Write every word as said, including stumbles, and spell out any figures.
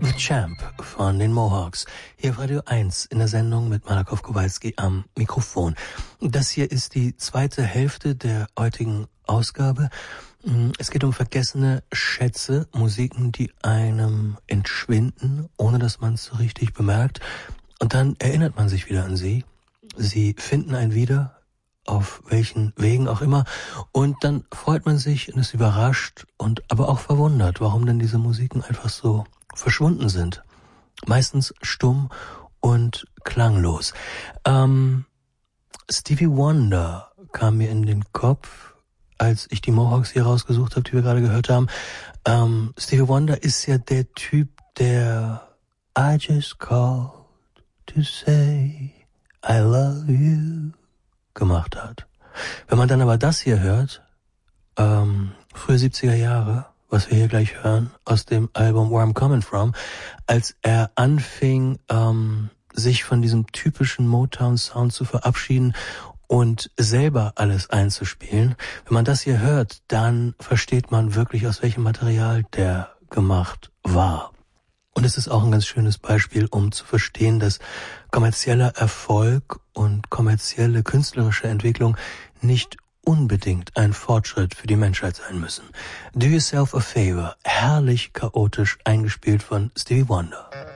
The Champ von den Mohawks. Hier auf Radio eins in der Sendung mit Malakow Kowalski am Mikrofon. Das hier ist die zweite Hälfte der heutigen Ausgabe. Es geht um vergessene Schätze, Musiken, die einem entschwinden, ohne dass man es so richtig bemerkt. Und dann erinnert man sich wieder an sie. Sie finden einen wieder, auf welchen Wegen auch immer. Und dann freut man sich und ist überrascht und aber auch verwundert, warum denn diese Musiken einfach so verschwunden sind. Meistens stumm und klanglos. Ähm, Stevie Wonder kam mir in den Kopf, als ich die Mohawks hier rausgesucht habe, die wir gerade gehört haben. Ähm, Stevie Wonder ist ja der Typ, der I just called to say I love you gemacht hat. Wenn man dann aber das hier hört, ähm, frühe siebziger Jahre, was wir hier gleich hören, aus dem Album Where I'm Coming From, als er anfing, ähm, sich von diesem typischen Motown-Sound zu verabschieden und selber alles einzuspielen. Wenn man das hier hört, dann versteht man wirklich, aus welchem Material der gemacht war. Und es ist auch ein ganz schönes Beispiel, um zu verstehen, dass kommerzieller Erfolg und kommerzielle künstlerische Entwicklung nicht unbedingt ein Fortschritt für die Menschheit sein müssen. Do Yourself a Favor, herrlich chaotisch eingespielt von Stevie Wonder.